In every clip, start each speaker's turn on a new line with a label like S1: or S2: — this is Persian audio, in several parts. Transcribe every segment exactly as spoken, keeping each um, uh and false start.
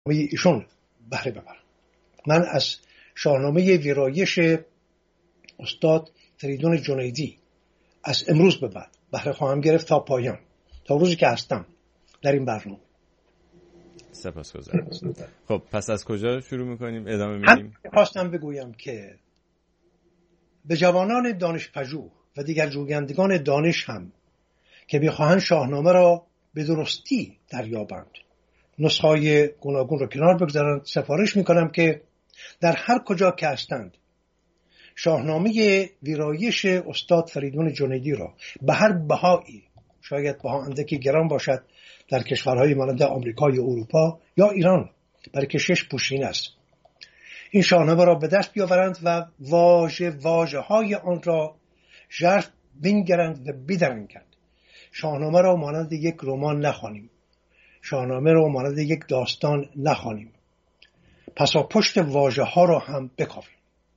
S1: ایشون بهره ببرم. من از شاهنامه ویرایش استاد فریدون جنیدی از امروز به بعد بهره خواهم گرفت تا پایان، تا روزی که هستم در این برنامه.
S2: سپاسگزارم. خب پس از کجا شروع میکنیم؟ ادامه میدیم؟
S1: خواستم بگویم که به جوانان دانشپژوه و دیگر جویندگان دانش هم که میخواهند شاهنامه را به درستی دریابند، نسخه‌های گوناگون رو کنار بگذارند، سفارش میکنم که در هر کجا که هستند شاهنامه ویرایش استاد فریدون جنیدی را به هر بهایی، شاید بها اندکی گران باشد در کشورهای مانند آمریکا یا اروپا یا ایران، برای که شش پوشین است، این شاهنامه را به دست بیاورند و واژه واژه های آن را ژرف بنگرند و بدرنگند. شاهنامه را مانند یک رمان نخوانیم، شاهنامه را مانند یک داستان نخوانیم، پسا پشت واژه ها را هم بکاویم.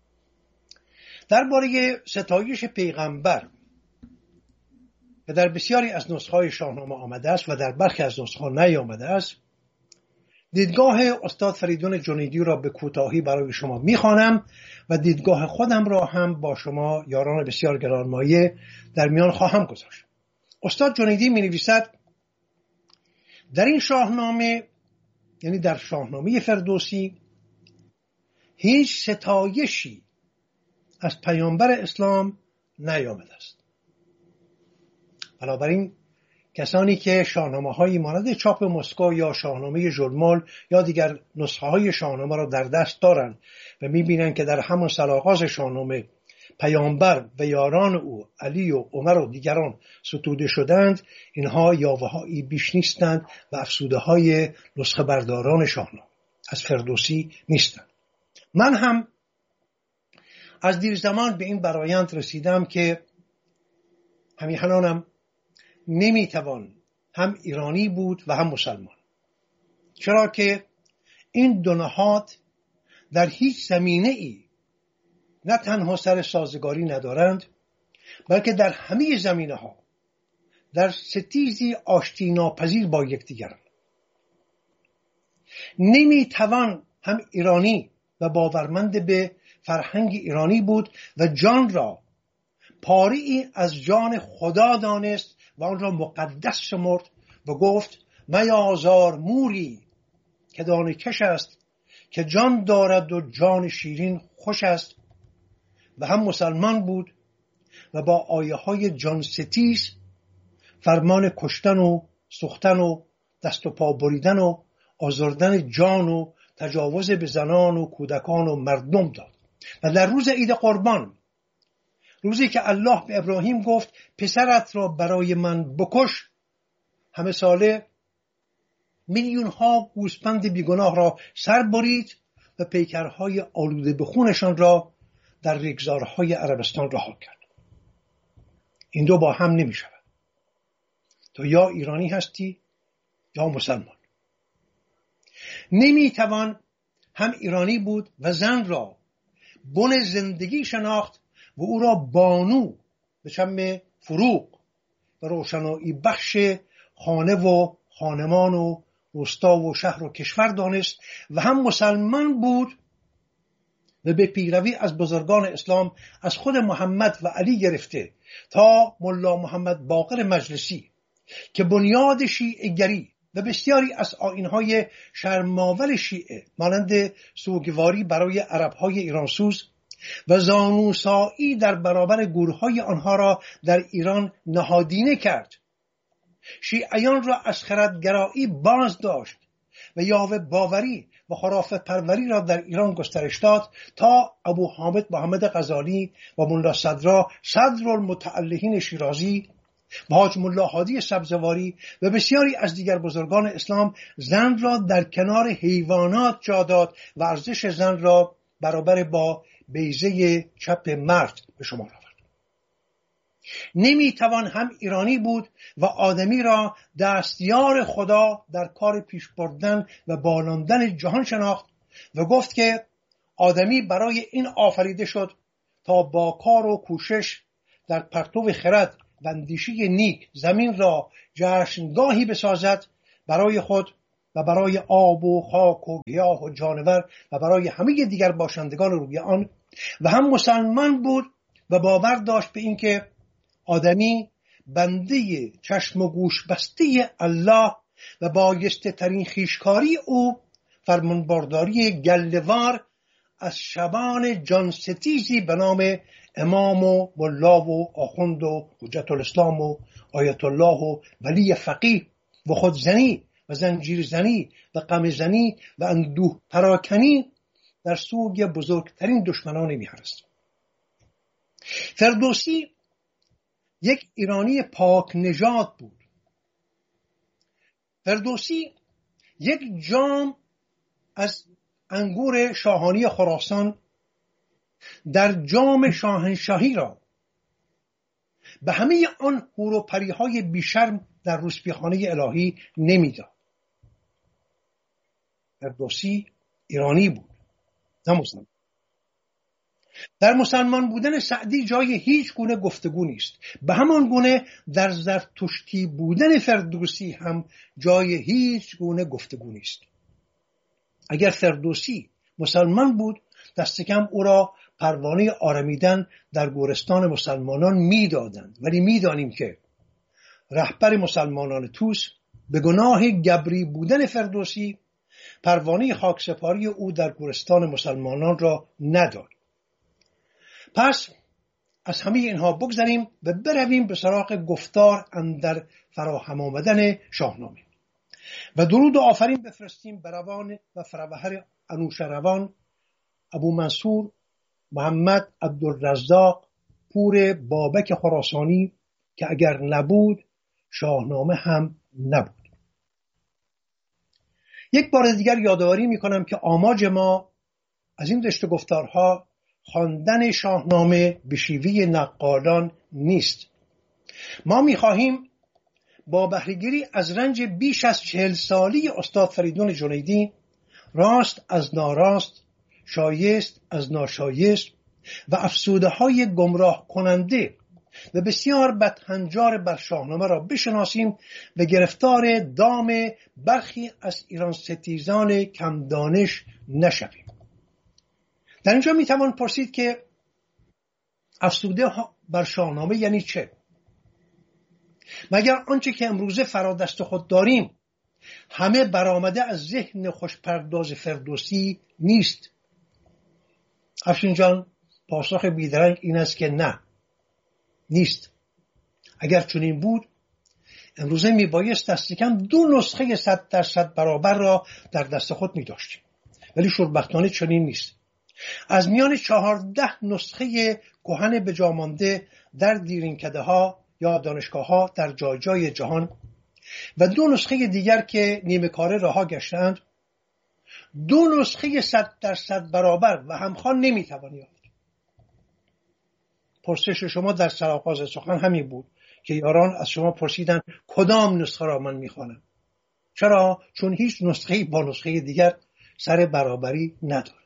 S1: درباره ستایش پیغمبر که در بسیاری از نسخه‌های شاهنامه آمده است و در برخی از نسخه‌ها نیامده است، دیدگاه استاد فریدون جنیدی را به کوتاهی برای شما میخوانم و دیدگاه خودم را هم با شما یاران بسیار گرانمایه در میان خواهم گذاشت. استاد جنیدی می نویسد در این شاهنامه، یعنی در شاهنامه فردوسی، هیچ ستایشی از پیامبر اسلام نیامده است. بنابراین کسانی که شاهنامه های مانند چاپ مسکو یا شاهنامه ژولمول یا دیگر نسخه های شاهنامه را در دست دارند و میبینند که در همون سرآغاز شاهنامه پیامبر و یاران او علی و عمر و دیگران ستوده شدند، اینها یاوه‌هایی بیش نیستند و افسوده های نسخه برداران شاهنامه از فردوسی نیستند. من هم از دیر زمان به این برایند رسیدم که همیهنانم نمیتوان هم ایرانی بود و هم مسلمان، چرا که این دو نهاد در هیچ زمینه ای نه تنها سر سازگاری ندارند، بلکه در همه زمینه ها در ستیزی آشتی ناپذیر با یکدیگرند. نمیتوان هم ایرانی و باورمند به فرهنگ ایرانی بود و جان را پاری از جان خدا دانست و آن را مقدس شمرد و گفت میازار موری که دانه کش است، که جان دارد و جان شیرین خوش است. و هم مسلمان بود و با آیه های جان ستیز فرمان کشتن و سوختن و دست و پا بریدن و آزردن جان و تجاوز به زنان و کودکان و مردم داد. و در روز عید قربان، روزی که الله به ابراهیم گفت پسرت را برای من بکش، همه ساله میلیون ها گوسفند بیگناه را سر برید و پیکرهای آلوده به خونشان را در ریگزارهای عربستان رها کرد. این دو با هم نمی شود. تو یا ایرانی هستی یا مسلمان. نمی توان هم ایرانی بود و زن را بن زندگی شناخت و او را بانو به چشم فروغ و روشنایی بخش خانه و خانمان و روستا و شهر و کشور دانست و هم مسلمان بود و به پیروی از بزرگان اسلام از خود محمد و علی گرفته تا ملا محمد باقر مجلسی که بنیاد شیعه گری و بسیاری از آیین‌های شرماول شیعه مانند سوگواری برای عرب‌های ایرانسوز و زانوسایی در برابر گورهای آنها را در ایران نهادینه کرد، شیعیان را از خردگرایی باز داشت و یاوه باوری و خرافه پروری را در ایران گسترش داد تا ابو حامد محمد غزالی و ملا صدرا صدرالمتعلهین شیرازی و حاج ملا هادی سبزواری و بسیاری از دیگر بزرگان اسلام زن را در کنار حیوانات جا داد و ارزش زن را برابر با بیضه چپ مرد به شمار آورد. نمیتوان هم ایرانی بود و آدمی را دستیار خدا در کار پیش بردن و بالاندن جهان شناخت و گفت که آدمی برای این آفریده شد تا با کار و کوشش در پرتو خرد و اندیشه نیک زمین را جشنگاهی بسازد، برای خود و برای آب و خاک و گیاه و جانور و برای همه دیگر باشندگان روی آن، و هم مسلمان بود و باور داشت به اینکه آدمی بنده چشم و گوش بسته الله و بایسته ترین خویشکاری او فرمانبرداری گله‌وار از شبان جانستیزی به نام امام و ملا و آخوند و حجت الاسلام و آیت الله و ولی فقیه و خودزنی و زنجیر زنی و غم زنی و اندوه پراکنی در سوی بزرگترین دشمنان میهن است. فردوسی یک ایرانی پاک نژاد بود. فردوسی یک جام از انگور شاهانی خراسان در جام شاهنشاهی را به همه آن حور و پریهای بیشرم در روسپیخانه الهی نمیداد. فردوسی ایرانی بود، نه مسلمان. در مسلمان بودن سعدی جای هیچ گونه گفتگو نیست. به همان گونه در زرتشتی بودن فردوسی هم جای هیچ گونه گفتگو نیست. اگر فردوسی مسلمان بود، دست کم او را پروانه آرمیدن در گورستان مسلمانان میدادند، ولی میدانیم که رهبر مسلمانان توس به گناه گبری بودن فردوسی پروانه خاکسپاری او در گورستان مسلمانان را نداد. پس از همه اینها بگذریم و برویم به سراغ گفتار اندر فراهم آمدن شاهنامه و درود و آفرین بفرستیم بر روان و فروهر انوشروان ابو منصور محمد عبدالرزاق پور بابک خراسانی که اگر نبود شاهنامه هم نبود. یک بار دیگر یادآوری میکنم که آماج ما از این رشته گفتارها خواندن شاهنامه به شیوه نقالان نیست. ما میخواهیم با بهره‌گیری از رنج بیش از چهل سالی استاد فریدون جنیدی، راست از ناراست، شایست از ناشایست و افسوده های گمراه کننده و بسیار بدهنجار بر شاهنامه را بشناسیم و گرفتار دام برخی از ایران ستیزان کم دانش نشویم. در اینجا میتوان پرسید که افسوده بر شاهنامه یعنی چه؟ مگر آنچه که امروزه فرادست خود داریم همه برآمده از ذهن خوشپرداز فردوسی نیست؟ افشین جان پاسخ بیدرنگ این است که نه، نیست. اگر چنین بود امروزه میبایست دست کم دو نسخه صد درصد برابر را در دست خود میداشتیم، ولی شوربختانه چنین نیست. از میان چهارده نسخه کهن به جا مانده در دیرینکده ها یا دانشگاه ها در جای جای جهان و دو نسخه دیگر که نیمه کاره رها گشتند، دو نسخه صد درصد برابر و همخوان نمیتوان یافت. پرسش شما در سرآغاز سخن همین بود که یاران از شما پرسیدن کدام نسخه را من میخوانم. چرا؟ چون هیچ نسخه با نسخه دیگر سر برابری نداره.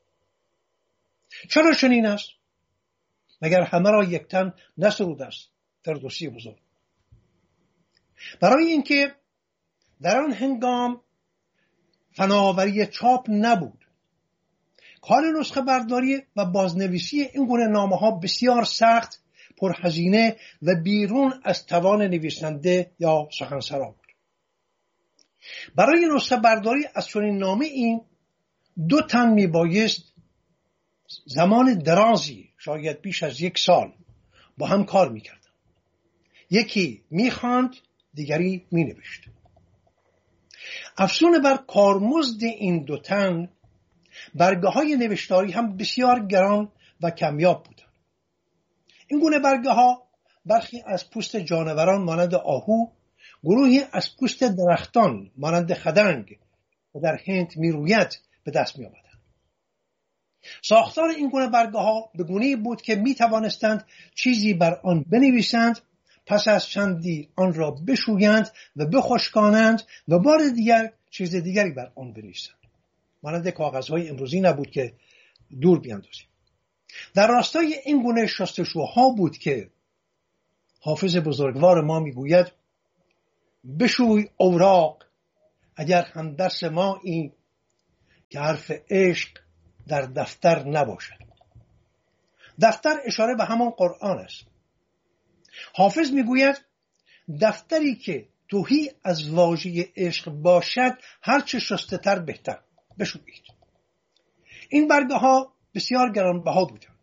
S1: چرا چنین است؟ مگر همه را یک تن نسرود است فردوسی بزرگ؟ برای اینکه در آن هنگام فناوری چاپ نبود. کار نسخه برداری و بازنویسی این گونه نامه ها بسیار سخت، پرهزینه و بیرون از توان نویسنده یا سخنسرا بود. برای نسخه برداری از چنین نامه این دو تن می بایست زمان درازی، شاید بیش از یک سال، با هم کار می کردن. یکی می خواند، دیگری می نوشت. افزون بر کارمزد این دو تن، برگه های نوشتاری هم بسیار گران و کمیاب بودند. این گونه برگه ها برخی از پوست جانوران مانند آهو، گروهی از پوست درختان مانند خدنگ و در هند میروید به دست می آمدند. ساختار این گونه برگه ها به گونه‌ای بود که می توانستند چیزی بر آن بنویسند، پس از چندی آن را بشویند و بخشکانند و بار دیگر چیز دیگری بر آن بنویسند. مانند کاغذهای امروزی نبود که دور بیاندازیم. در راستای این گونه شستشوها بود که حافظ بزرگوار ما میگوید: بشوی اوراق اگر هم درس ما این که حرف عشق در دفتر نباشد. دفتر اشاره به همان قرآن است. حافظ میگوید دفتری که تهی از واژه عشق باشد هرچه شسته تر بهتر، بشویید. این برگه ها بسیار گرانبها بودند.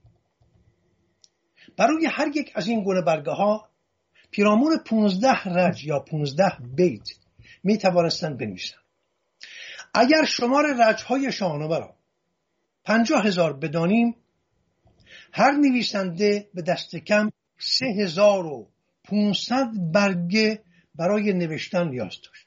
S1: برای هر یک از این گونه برگه ها پیرامون پونزده رج یا پونزده بیت می توانستند بنویسند. اگر شمار رج های شاهنامه را پنجاه هزار بدانیم، هر نویسنده به دست کم سه هزار و پونصد برگه برای نوشتن نیاز داشت.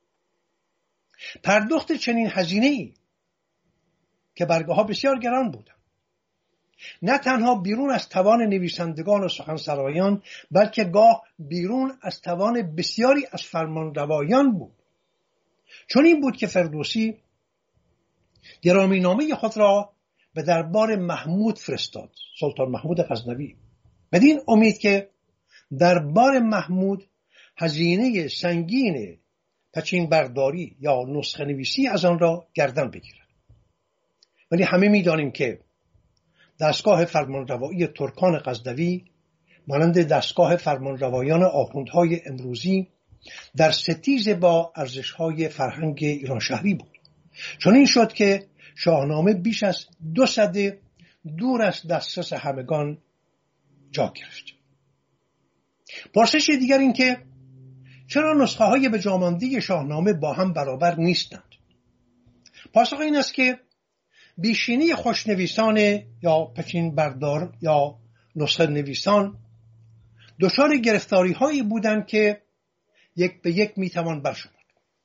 S1: پرداخت چنین هزینه‌ای که برگه ها بسیار گران بودند، نه تنها بیرون از توان نویسندگان و سخنسرایان، بلکه گاه بیرون از توان بسیاری از فرمانروایان بود. چون این بود که فردوسی گرامینامه خود را به دربار محمود فرستاد، سلطان محمود غزنوی، بدین امید که دربار محمود هزینه سنگین پچین برداری یا نسخه نویسی از آن را گردن بگیرد. ولی همه می‌دانیم که دستگاه فرمانروایی ترکان غزنوی مانند دستگاه فرمانروایان آخوندهای امروزی در ستیز با ارزش‌های فرهنگ ایران شهری بود. چون این شد که شاهنامه بیش از دو سده دور از دسترس همگان جا گرفت. پرسش دیگر این که چرا نسخه های به جامانده شاهنامه با هم برابر نیستند؟ پاسخ این است که بیشینی خوشنویسان یا پچین بردار یا نسخه نویسان دچار گرفتاری هایی بودند که یک به یک میتوان برشمرد.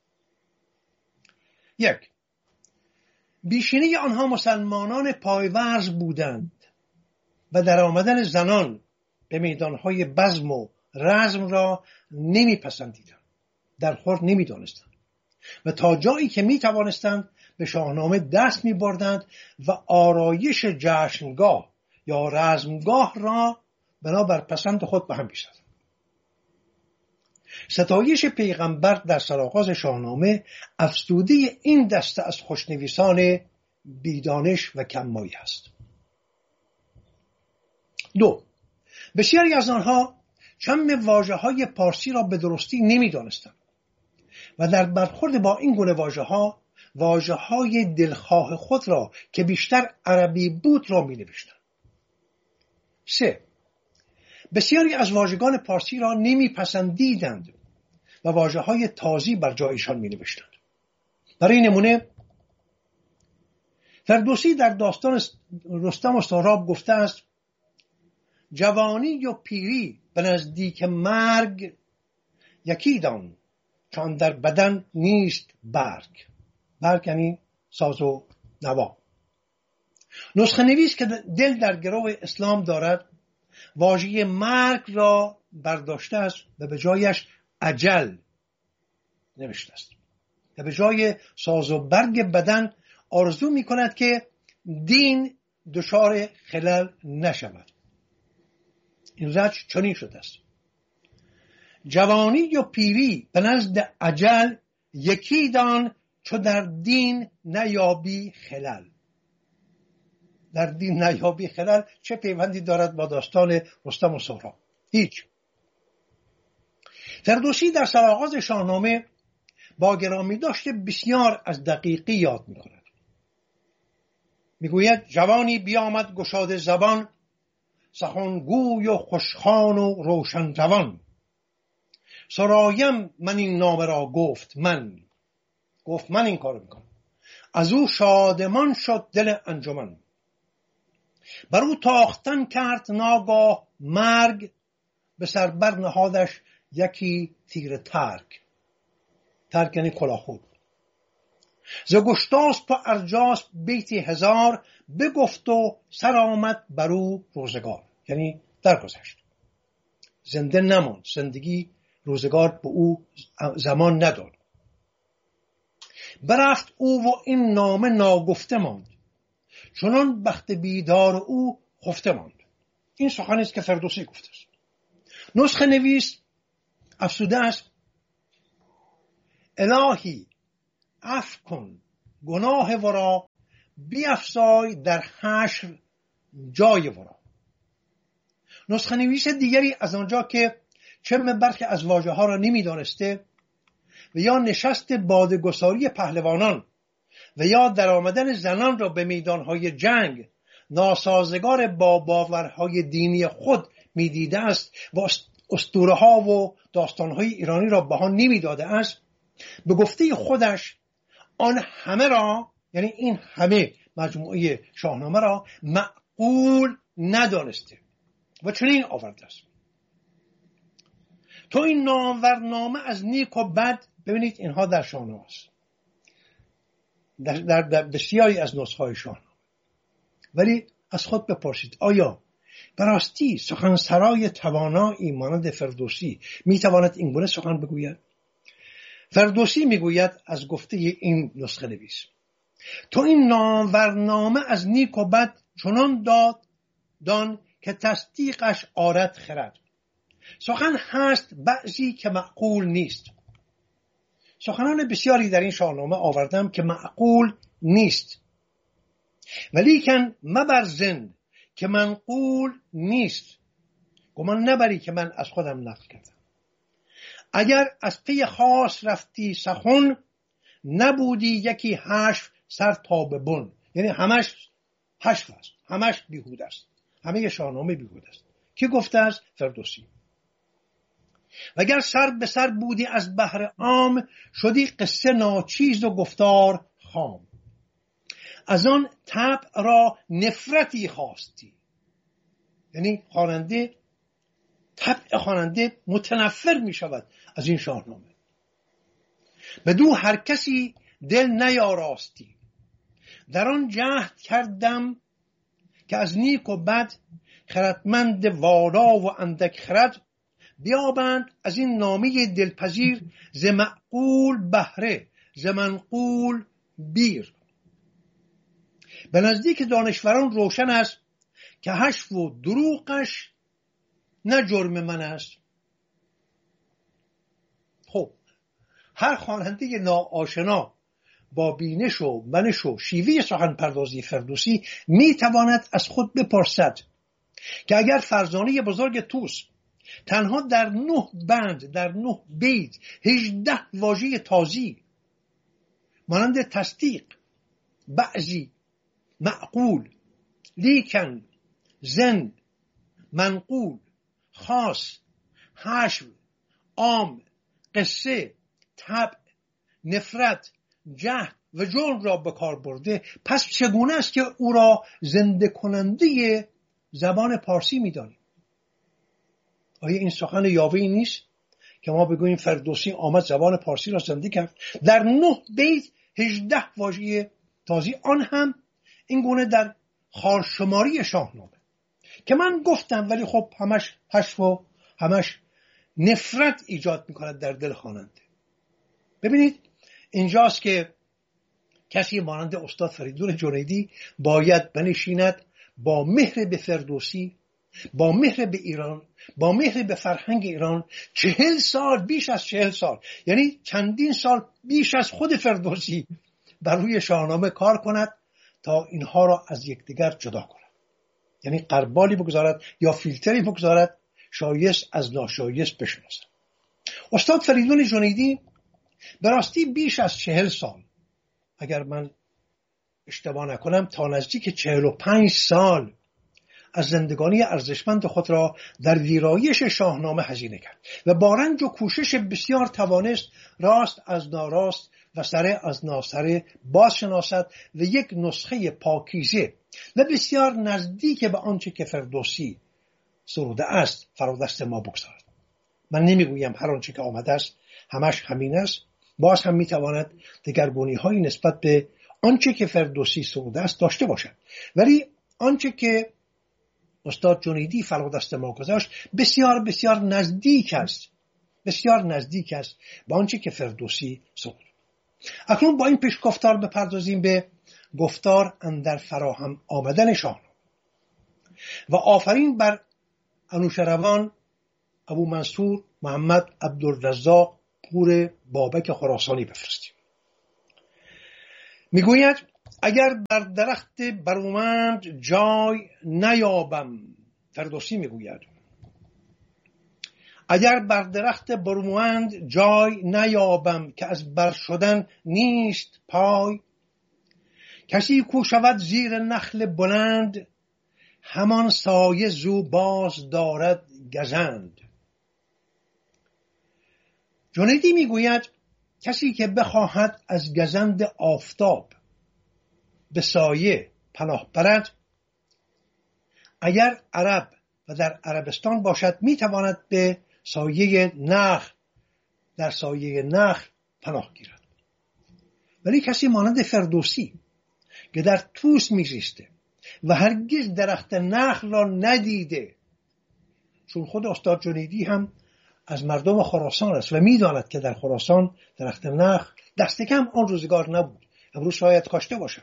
S1: یک، بیشینی آنها مسلمانان پایورز بودند و در آمدن زنان به میدانهای بزم و رزم را نمیپسندیدند، در خور نمیدانستند و تا جایی که میتوانستند به شاهنامه دست میبردند و آرایش جشنگاه یا رزمگاه را بنابر پسند خود به هم می‌زدند. ستایش پیغمبر در سرآغاز شاهنامه افزوده این دسته از خوشنویسان بیدانش و کم‌مایه است. دو، بسیاری از آنها چند واژه‌های پارسی را به درستی نمی‌دانستند و در برخورد با این گونه واژه‌ها واژه‌های دلخواه خود را که بیشتر عربی بود را می‌نوشتند. سه، بسیاری از واژگان پارسی را نمی‌پسندیدند و واژه‌های تازی بر جایشان می‌نوشتند. برای نمونه فردوسی در داستان رستم و سهراب گفته است: جوانی و پیری به نزدیک مرگ یکی دان، چون در بدن نیست برگ. برگ یعنی ساز و نوا. نسخه نویس که دل در گرو اسلام دارد واژه مرگ را برداشته است و به جایش اجل نوشته است و به جای ساز و برگ بدن آرزو می کند که دین دچار خلل نشود. این رج چنین شده است: جوانی و پیری به نزد اجل یکی دان، چو در دین نیابی خلل. در دین نیابی خلل چه پیوندی دارد با داستان رستم و سهراب؟ هیچ. فردوسی در سرآغاز شاهنامه با گرامی داشته بسیار از دقیقی یاد می کند. می گوید جوانی بیامد گشاده زبان، سخنگوی و خوشخوان و روشن روان. سرایم من این نامه را گفت من، گفت من این کارو میکنم. از او شادمان شد دل انجمن. بر او تاختن کرد ناگاه مرگ، به سر بر نهادش یکی تیر ترک. ترک یعنی کلاهخود. ز گشتاسپ تا ارجاسپ بیتی هزار، بگفت و سر آمد بر او روزگار. یعنی درگذشت، زنده نماند، زندگی روزگار به او زمان نداد. برفت او و این نامه ناگفته ماند، چنان بخت بیدار او خفته ماند. این سخنی است که فردوسی گفته است. نسخه نویس افسوده است: الهی عفو کن گناه ورا، بیفزای در حشر جای ورا. نسخه نویس دیگری از آنجا که چرم برخی از واژه ها را نمی دانسته و یا نشست بادگساری پهلوانان و یا در آمدن زنان را به میدانهای جنگ ناسازگار با باورهای دینی خود می دیده است و اسطوره ها و داستان های ایرانی را بها نمی داده است، به گفته خودش آن همه را، یعنی این همه مجموعه شاهنامه را معقول ندانسته و چنین آورده است: تو این نامورنامه از نیک و بد، ببینید اینها در شاهنامه است، در, در, در بسیاری از نسخه های شاهنامه، ولی از خود بپرسید آیا به راستی سخنسرای توانایی مانند فردوسی میتواند این گونه سخن بگوید؟ فردوسی میگوید از گفته این نسخه نویس: تو این نامورنامه از نیک و بد چنان داد دان که تصدیقش آرد خرد. سخن هست بعضی که معقول نیست. سخنان بسیاری در این شاهنامه آوردم که معقول نیست، ولیکن مبر ظن که منقول نیست. گمان نبری که من از خودم نقل کردم. اگر از پی خاص رفتی سخن، نبودی یکی حشو سر تا به بن. یعنی همش حشو است، همش بیهوده است، همه شاهنامه بیهوده است. کی گفته است؟ فردوسی. وگر سر به سر بودی از بحر عام، شدی قصه ناچیز و گفتار خام. از آن طبع را نفرتی خواستی. یعنی خواننده، طبع خواننده متنفر می شود از این شاهنامه. بدو هر کسی دل نیاراستی. در آن جهد کردم که از نیک و بد، خردمند والا و اندک خرد، بیابند از این نامه دلپذیر، ز معقول بهره ز منقول بیر. به نزدیک دانشوران روشن است که حشو و دروغش نه جرم من است. خب هر خواننده ناآشنا با بینش و منش و شیوه سخن پردازی فردوسی می تواند از خود بپرسد که اگر فرزانه بزرگ طوس تنها در نه بند، در نه بیت، هجده واژه تازی مانند تصدیق، بعضی، معقول، لیکن، زن، منقول، خاص، حشو، عام، قصه، طبع، نفرت، جهد و جرم را به کار برده، پس چگونه است که او را زنده کننده زبان پارسی می‌دانیم؟ آیا این سخن یاوه‌ای نیست که ما بگوییم فردوسی آمد زبان پارسی را زنده کرد؟ در نه بیت هجده واژه تازی، آن هم این گونه در خارشماری شاهنامه که من گفتم، ولی خب همش حشو و همش نفرت ایجاد می‌کند در دل خواننده. ببینید اینجاست که کسی مانند استاد فریدون جنیدی باید بنشیند با مهر به فردوسی، با مهر به ایران، با مهر به فرهنگ ایران، چهل سال، بیش از چهل سال، یعنی چندین سال بیش از خود فردوسی بر روی شاهنامه کار کند تا اینها را از یکدیگر جدا کند. یعنی قربالی بگذارد یا فیلتری بگذارد، شایست از ناشایست بشناسد. استاد فریدون جنیدی به راستی بیش از چهل سال، اگر من اشتباه نکنم تا نزدیک چهل و پنج سال از زندگانی ارزشمند خود را در ویرایش شاهنامه هزینه کرد و با رنج و کوشش بسیار توانست راست از ناراست و سره از ناسره باز شناسد و یک نسخه پاکیزه و بسیار نزدیک به آنچه که فردوسی سروده است فرادست ما بگذارد. من نمیگویم هر آنچه که آمده است همش همین است، باز هم میتواند دگرگونی هایی نسبت به آنچه که فردوسی سروده است داشته باشد، ولی آنچه که استاد جنیدی فرادست ما گذاشت بسیار بسیار نزدیک است، بسیار نزدیک است به آنچه که فردوسی سرود. اکنون با این پیشگفتار بپردازیم به گفتار اندر فراهم آمدن شاهنامه و آفرین بر انوشروان ابو منصور محمد عبدالرزاق پور بابک خراسانی بفرستیم. میگوید اگر بر درخت برومند جای نیابم، فردوسی میگوید اگر بر درخت برومند جای نیابم، که از بر شدن نیست پای. کسی کو شود زیر نخل بلند، همان سایه زو باز دارد گزند. جنیدی میگوید کسی که بخواهد از گزند آفتاب به سایه پناه برد، اگر عرب و در عربستان باشد میتواند به سایه نخل در سایه نخل پناه گیرد. ولی کسی مانند فردوسی که در طوس میزیسته و هرگز درخت نخل را ندیده، چون خود استاد جنیدی هم از مردم خراسان است و میداند که در خراسان درخت نخل دست کم آن روزگار نبود، امروز شاید کاشته باشد،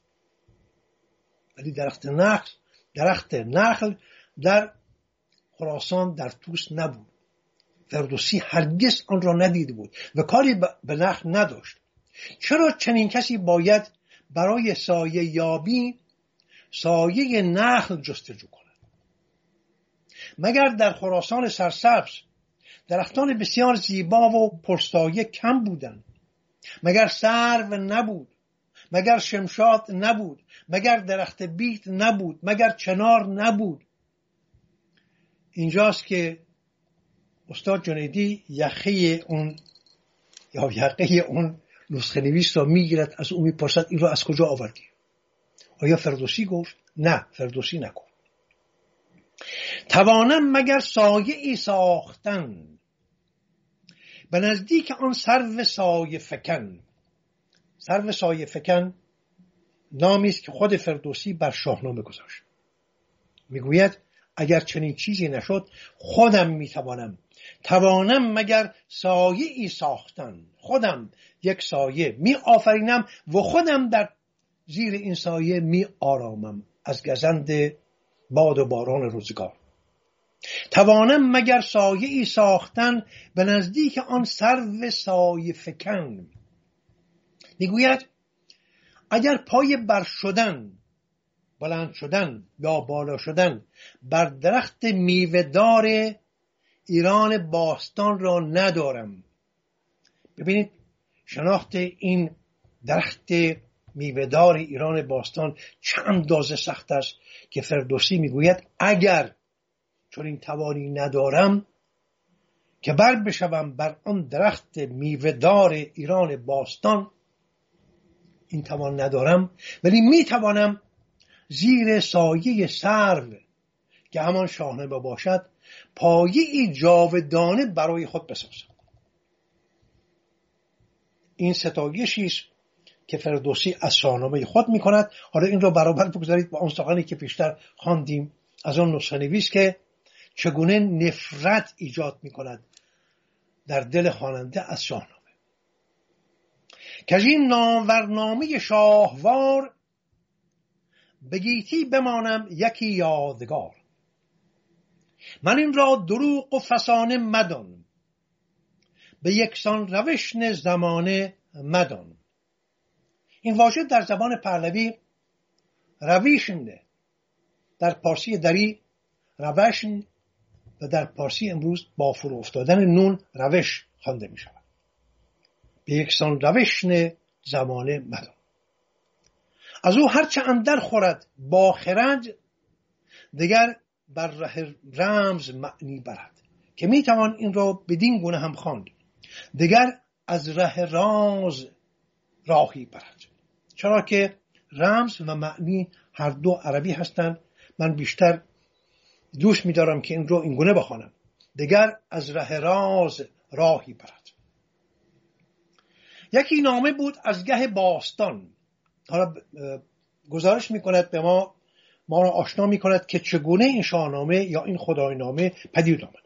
S1: ولی درخت نخل درخت نخل در خراسان در طوس نبود. فردوسی هرگز آن را ندیده بود و کاری به نخل نداشت. چرا چنین کسی باید برای سایه یابی سایه نخل جستجو کند؟ مگر در خراسان سرسبز درختان بسیار زیبا و پرسایه کم بودند؟ مگر سرو نبود؟ مگر شمشاد نبود؟ مگر درخت بیت نبود؟ مگر چنار نبود؟ اینجاست که استاد جنیدی یخه اون یا یقه اون نسخه نویس را میگیرد، از اون میپرسد این را از کجا آوردی؟ آیا فردوسی گفت؟ نه، فردوسی نگفت. توانم مگر سایه ای ساختن، به نزدیک آن سرو سایه فکن. سرو سایه فکن نامی است که خود فردوسی بر شاهنامه گذاشت. میگوید اگر چنین چیزی نشد خودم میتوانم. توانم مگر سایه ای ساختن، خودم یک سایه می آفرینم و خودم در زیر این سایه می آرامم از گزند باد و باران روزگار. توانم مگر سایه ای ساختن، به نزدیک آن سرو سایه فکن. میگوید اگر پای بر شدن، بلند شدن یا بالا شدن بر درخت میوه‌دار ایران باستان را ندارم. ببینید شناخت این درخت میوه‌دار ایران باستان چه اندازه سخت است که فردوسی میگوید اگر چون این توانی ندارم که بر بشوم بر آن درخت میوه‌دار ایران باستان، این توان ندارم، ولی میتوانم زیر سایه سرو که همان شاهنامه باشد پایه‌ای جاودانه برای خود بسازم. این ستایشی است که فردوسی از شاهنامه خود میکند. حالا این را برابر بگذارید با آن سخنی که پیشتر خواندیم از آن نسخه نویس که چگونه نفرت ایجاد میکند در دل خواننده از شاهنامه. که این نامورنامه شاهوار، به گیتی بمانم یکی یادگار. من این را دروغ و فسانه مدان، به یکسان روشن زمانه مدان. این واژه در زبان پهلوی رویشنده، در پارسی دری روشن و در پارسی امروز با فرو افتادن نون روش خوانده می شود. به یکسان روشن زمانه مدان. از او هرچه اندر خورد با خرد، دیگر بر ره رمز معنی برد. که می توان این را بدین گونه هم خواند، دیگر از ره راز راهی برد. چرا که رمز و معنی هر دو عربی هستند. من بیشتر دوست می دارم که این رو این گونه بخوانم، دیگر از ره راز راهی برد. یکی نامه بود از گه باستان. حالا گزارش می کند به ما ما را آشنا می کند که چگونه این شاهنامه یا این خدای نامه پدید آمد.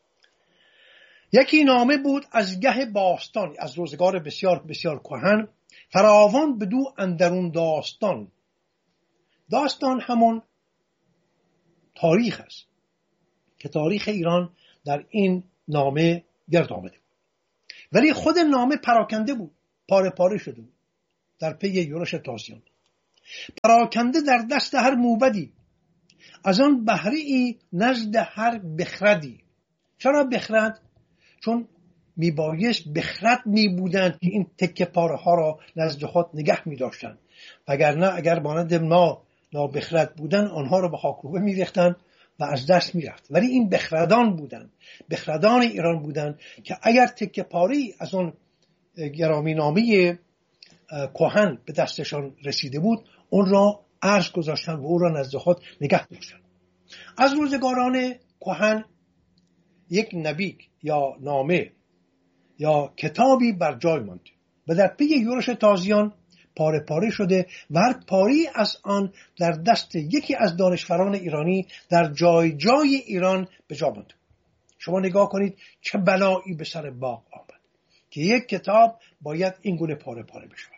S1: یکی نامه بود از گه باستان، از روزگار بسیار بسیار کهن، فراوان بدو اندرون داستان. داستان همون تاریخ است که تاریخ ایران در این نامه گرد آمده بود، ولی خود نامه پراکنده بود، پاره پاره شده بود. در پی یورش تازیان. پراکنده در دست هر موبدی، از آن بهره‌ای نزد هر بخردی. چرا بخرد؟ چون میبایست بخرد میبودند که این تکه پاره ها را نزد خود نگه میداشتند، وگرنه اگر مانند ما نابخرد بودن آنها را به خاکروبه میریختند و از دست میرفت. ولی این بخردان بودند، بخردان ایران بودند که اگر تکه پاری از اون گرامی نامی کهن به دستشان رسیده بود اون را ارز گذاشتند و او را نزد خود نگه داشتند. از روزگاران کهن یک نبی یا نامه یا کتابی بر جای ماند و در پی یورش تازیان پاره پاره شده و هر پاری از آن در دست یکی از دانشوران ایرانی در جای جای ایران به جا ماند. شما نگاه کنید چه بلایی به سر باغ آمد که یک کتاب باید این گونه پاره پاره بشود.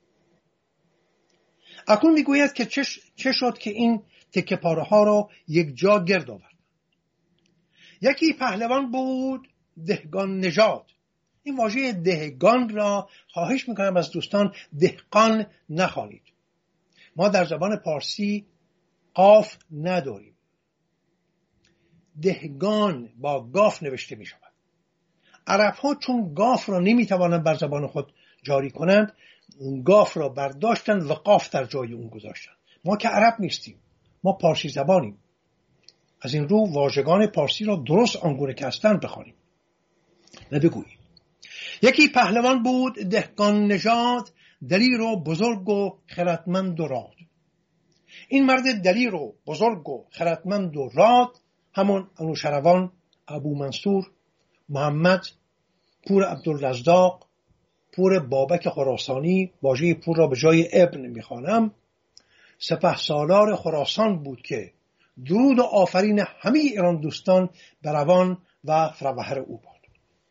S1: اکنون میگوید که چه شد که این تکه پاره ها را یک جا گرد آورد. یکی پهلوان بود دهقان نژاد. این واژه دهقان را خواهش میکنم از دوستان دهقان نخوانید. ما در زبان پارسی قاف نداریم. دهقان با گاف نوشته می شود. عرب ها چون گاف را نمی توانند بر زبان خود جاری کنند، گاف را برداشتند و قاف در جای اون گذاشتند. ما که عرب نیستیم، ما پارسی زبانیم. از این رو واژگان پارسی را درست آنگونه که هستند بخوانیم و بگوییم. یکی پهلوان بود دهقان نژاد، دلیر و بزرگ و خردمند و راد. این مرد دلیر و بزرگ و خردمند و راد همون انوشروان، ابو منصور، محمد، پور عبدالرزاق، پور بابک خراسانی، واژه پور را به جای ابن میخوانم، سپهسالار خراسان بود که درود و آفرین همه ایران دوستان به روان و فروهر او بود.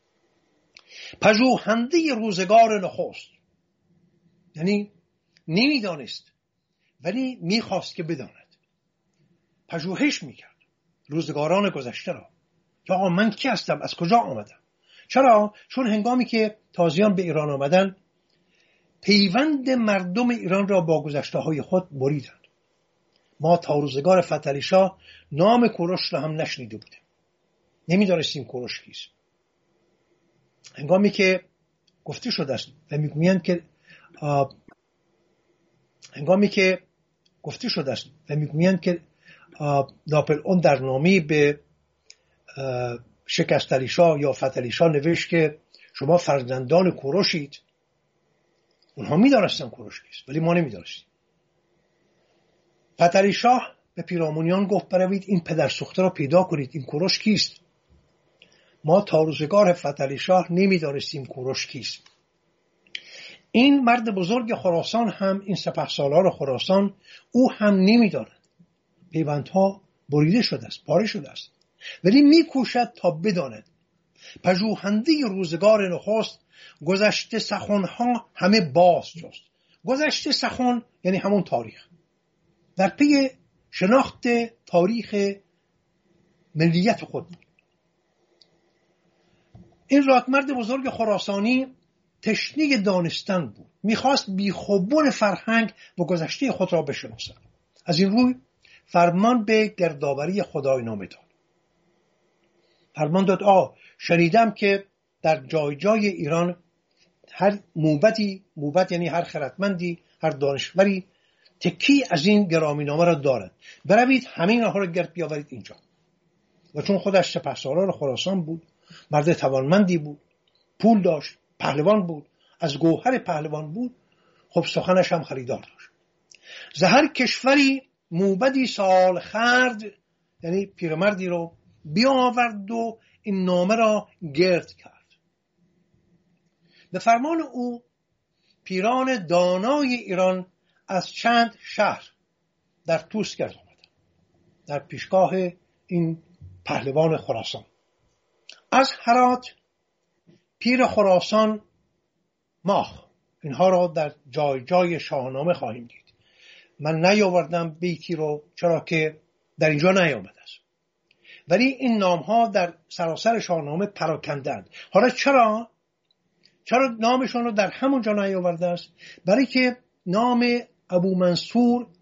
S1: پژوهنده روزگار نخست، یعنی نمیدانست ولی میخواست که بداند. پژوهش میکرد روزگاران گذشته را که آقا من کی هستم، از کجا آمدم. چرا؟ چون هنگامی که تازیان به ایران آمدن پیوند مردم ایران را با گذشته های خود بریدند. ما تا روزگار فتحعلی شاه نام کوروش را هم نشنیده بودیم، نمیدانستیم کوروش کیست. هنگامی که گفته شده است و میگویند که هنگامی که گفته شده است و میگویند که ناپلئون در نامی به شکستعلی شاه یا فتحعلی شاه نوشت که شما فرزندان کوروشید. اونها میدانستن کوروش کیست ولی ما نمیدانستیم. فتحعلی شاه به پیرامونیان گفت بروید این پدر سوخته را پیدا کنید، این کوروش کیست. ما تا روزگار فتحعلی شاه نمیدانستیم کوروش کیست. این مرد بزرگ خراسان هم، این سپهسالار خراسان، او هم نمیداند. پیوندها بریده شده است، پاره شده است، ولی میکوشد تا بداند. پژوهنده روزگار نخست، گذشته سخنها همه باز جست. گذشته سخن یعنی همون تاریخ، در پی شناخت تاریخ ملیت خود بود. این رادمرد بزرگ خراسانی تشنه دانستن بود، میخواست بیخوبون فرهنگ و گذشته خود را بشناسد. از این روی فرمان به گردآوری خدای نامه داد. فرمان داد آ شنیدم که در جای جای ایران هر موبدی، موبد یعنی هر خردمندی، هر دانشوری تکی از این گرامی نامه را دارد، بروید همه اینها را گرد بیاورید اینجا. و چون خودش سپهسالار خراسان بود، مرد توانمندی بود، پول داشت، پهلوان بود، از گوهر پهلوان بود، خب سخنش هم خریدار داشت. زهر کشوری موبدی سال خرد، یعنی پیرمردی رو بیاورد و این نامه را گرد کرد. به فرمان او پیران دانای ایران از چند شهر در طوس گرد آمدند در پیشگاه این پهلوان خراسان. از هرات پیر خراسان ماه، اینها را در جای جای شاهنامه خواهیم دید. من نیاوردم بیتی رو چرا که در اینجا نیامده است، ولی این نام ها در سراسر شاهنامه پراکندند. حالا چرا؟ چرا نامشان رو در همون جا نیاورده است؟ برای که نام ابو منصور